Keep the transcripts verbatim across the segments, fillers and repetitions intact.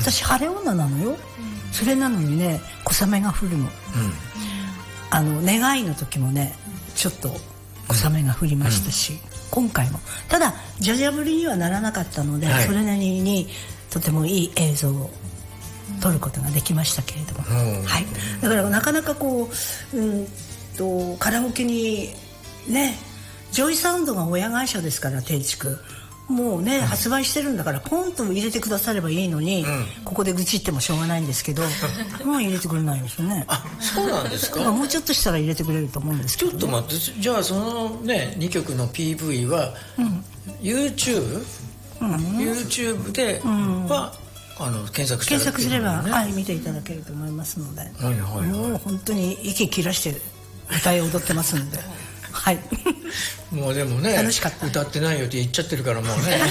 私晴れ女なのよ、それなのにね小雨が降るの、あの願いの時もねちょっと小雨が降りましたし、今回もただじゃじゃ降りにはならなかったので、それなりにとてもいい映像を撮ることができましたけれども、はい、だからなかなかこう、うんとカラオケにね、ジョイサウンドが親会社ですから定築もうね、うん、発売してるんだからポンと入れてくださればいいのに、うん、ここで愚痴ってもしょうがないんですけどもう入れてくれないんですよね。 あ、そうなんですか。 もうちょっとしたら入れてくれると思うんですけど、ね、 ちょっと待って、じゃあそのねにきょくの ピーブイ は、うん、YouTube、うん、YouTube では、うん、あの検索したら、 検索すれば、はい、見ていただけると思いますので、はいはいはい、もう本当に息切らして歌い踊ってますのではいもうでもね楽しかった。 歌ってないよって言っちゃってるからもうね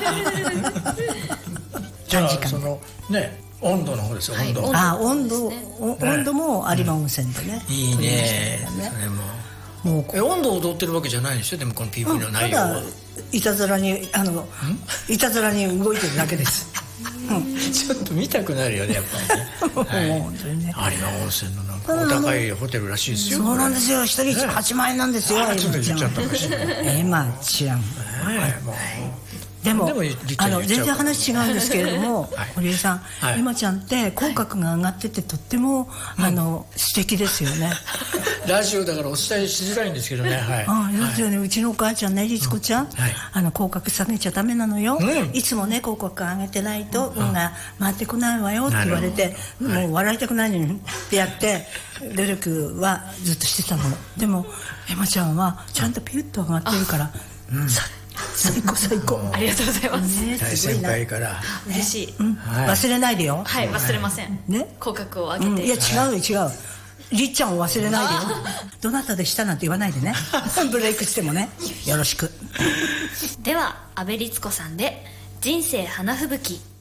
じゃあそのね温度の方ですよ、温度、はい、 あ温度、ね、温度も有馬温泉でね、 うん、いいね、それももうえ温度を踊ってるわけじゃないんですよ、でもこの ピーブイ の内容は、うん、ただいたずらにあのいたずらに動いてるだけですうん、ちょっと見たくなるよねやっぱりね、はい、本当にね、有馬温泉のなんかお高いホテルらしいですよ。 そうなんですよ、一人はちまんえんなんですよ。 ちょっと言っちゃったかしらエマちゃん、でもあの全然話違うんですけれども、堀江さん、エマちゃんって口角が上がっててとってもあの素敵ですよね。 ラジオだからお伝えしづらいんですけどね。 はい。だってね、うちのお母ちゃんね、律子ちゃん、あの口角下げちゃダメなのよ。いつもね口角上げてないと運が回ってこないわよって言われて、もう笑いたくないのにってやって努力はずっとしてたの。でもエマちゃんはちゃんとピュッと上がってるから、最高最高。 ありがとうございます。 大先輩から嬉しい。 忘れないでよ。 はい、忘れません。ね、口角を上げて。 いや違うよ違う。りっちゃんを忘れないでよ。どなたでしたなんて言わないでね。ブレイクしてもね、よろしく。 では阿部律子さんで人生花吹雪。